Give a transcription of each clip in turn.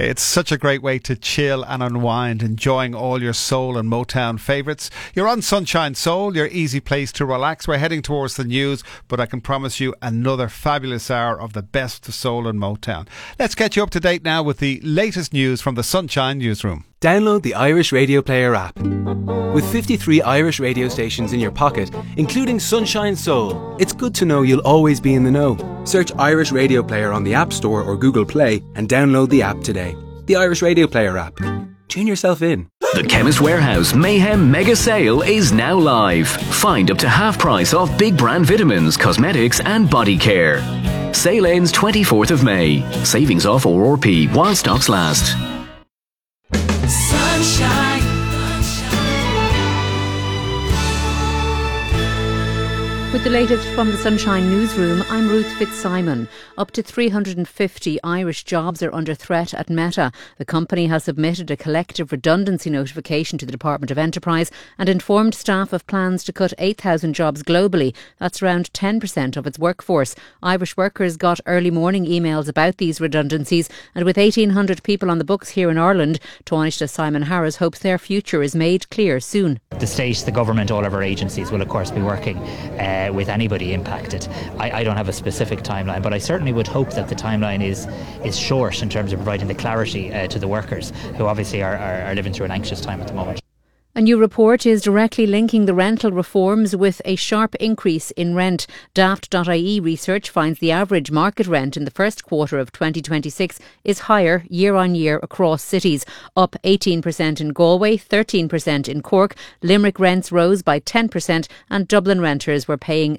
It's such a great way to chill and unwind, enjoying all your soul and Motown favourites. You're on Sunshine Soul, your easy place to relax. We're heading towards the news, but I can promise you another fabulous hour of the best of soul and Motown. Let's get you up to date now with the latest news from the Sunshine Newsroom. Download the Irish Radio Player app. With 53 Irish radio stations in your pocket, including Sunshine Soul, it's good to know you'll always be in the know. Search Irish Radio Player on the App Store or Google Play and download the app today. The Irish Radio Player app. Tune yourself in. The Chemist Warehouse Mayhem Mega Sale is now live. Find up to half price off big brand vitamins, cosmetics and body care. Sale ends 24th of May. Savings off ORP while stocks last. Sunshine. With the latest from the Sunshine Newsroom, I'm Ruth Fitzsimon. Up to 350 Irish jobs are under threat at Meta. The company has submitted a collective redundancy notification to the Department of Enterprise and informed staff of plans to cut 8,000 jobs globally. That's around 10% of its workforce. Irish workers got early morning emails about these redundancies, and with 1,800 people on the books here in Ireland, Taoiseach Simon Harris hopes their future is made clear soon. The state, the government, all of our agencies will of course be working with anybody impacted. I don't have a specific timeline, but I certainly would hope that the timeline is short in terms of providing the clarity to the workers who obviously are living through an anxious time at the moment. A new report is directly linking the rental reforms with a sharp increase in rent. Daft.ie research finds the average market rent in the first quarter of 2026 is higher year on year across cities, up 18% in Galway, 13% in Cork. Limerick rents rose by 10% and Dublin renters were paying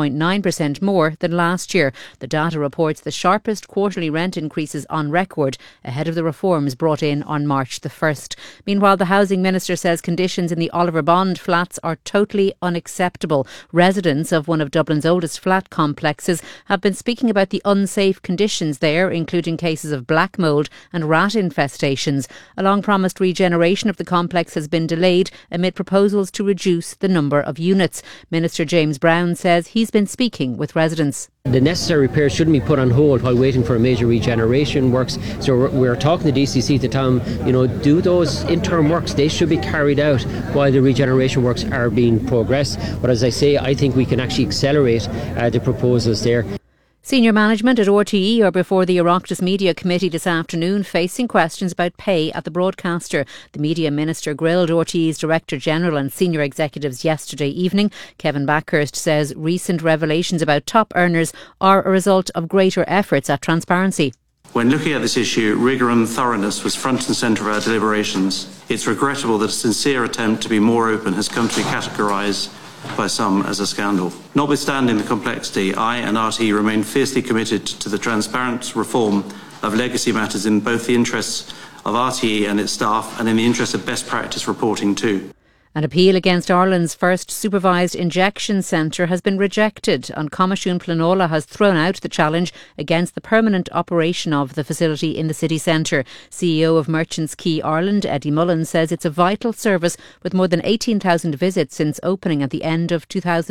6.9% more than last year. The data reports the sharpest quarterly rent increases on record ahead of the reforms brought in on March the 1st. Meanwhile, the Housing Minister says conditions in the Oliver Bond flats are totally unacceptable. Residents of one of Dublin's oldest flat complexes have been speaking about the unsafe conditions there, including cases of black mould and rat infestations. A long-promised regeneration of the complex has been delayed amid proposals to reduce the number of units. Minister James Brown says he's been speaking with residents. The necessary repairs shouldn't be put on hold while waiting for a major regeneration works. So we're talking to DCC to tell them, do those interim works. They should be carried out while the regeneration works are being progressed. But as I say, I think we can actually accelerate the proposals there. Senior management at RTE are before the Oireachtas Media Committee this afternoon, facing questions about pay at the broadcaster. The Media Minister grilled RTE's Director General and senior executives yesterday evening. Kevin Backhurst says recent revelations about top earners are a result of greater efforts at transparency. When looking at this issue, rigour and thoroughness was front and centre of our deliberations. It's regrettable that a sincere attempt to be more open has come to be categorised by some as a scandal. Notwithstanding the complexity, I and RTE remain fiercely committed to the transparent reform of legacy matters in both the interests of RTE and its staff and in the interest of best practice reporting too. An appeal against Ireland's first supervised injection centre has been rejected, and Coimisiún Pleanála has thrown out the challenge against the permanent operation of the facility in the city centre. CEO of Merchants Quay Ireland, Eddie Mullen, says it's a vital service with more than 18,000 visits since opening at the end of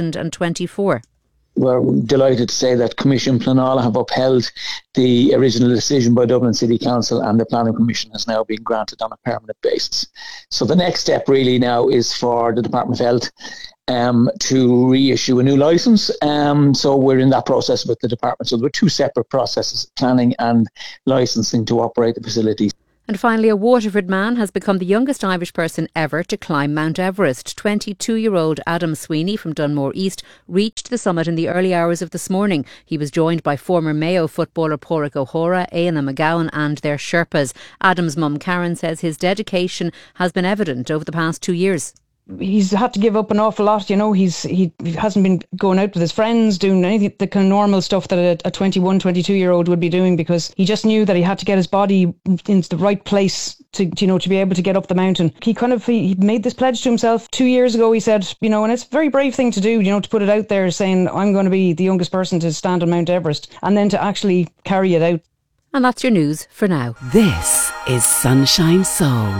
2024. We're delighted to say that Coimisiún Pleanála have upheld the original decision by Dublin City Council, and the Planning Commission has now been granted on a permanent basis. So the next step really now is for the Department of Health to reissue a new licence. So we're in that process with the department. So there were two separate processes, planning and licensing to operate the facilities. And finally, a Waterford man has become the youngest Irish person ever to climb Mount Everest. 22-year-old Adam Sweeney from Dunmore East reached the summit in the early hours of this morning. He was joined by former Mayo footballer Pádraig O'Hora, Éanna McGowan and their Sherpas. Adam's mum Karen says his dedication has been evident over the past 2 years. He's had to give up an awful lot, he hasn't been going out with his friends, doing anything, the kind of normal stuff that a 21, 22-year-old would be doing, because he just knew that he had to get his body into the right place to be able to get up the mountain. He made this pledge to himself 2 years ago, he said, and it's a very brave thing to do, to put it out there saying, I'm going to be the youngest person to stand on Mount Everest, and then to actually carry it out. And that's your news for now. This is Sunshine Soul.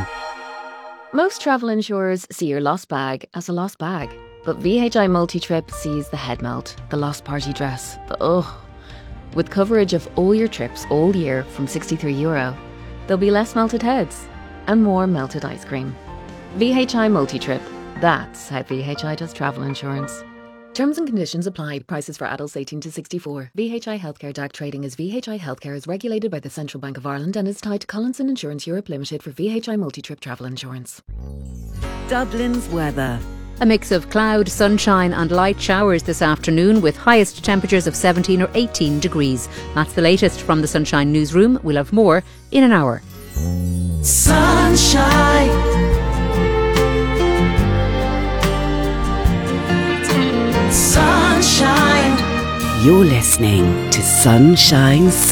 Most travel insurers see your lost bag as a lost bag. But VHI Multi-Trip sees the head melt, the lost party dress, the ugh. With coverage of all your trips all year from €63. There'll be less melted heads and more melted ice cream. VHI Multi-Trip. That's how VHI does travel insurance. Terms and conditions apply. Prices for adults 18 to 64. VHI Healthcare DAC trading as VHI Healthcare is regulated by the Central Bank of Ireland and is tied to Collinson Insurance Europe Limited for VHI Multi-Trip travel insurance. Dublin's weather. A mix of cloud, sunshine and light showers this afternoon with highest temperatures of 17 or 18 degrees. That's the latest from the Sunshine Newsroom. We'll have more in an hour. Sunshine. Sunshine. You're listening to Sunshine Soul.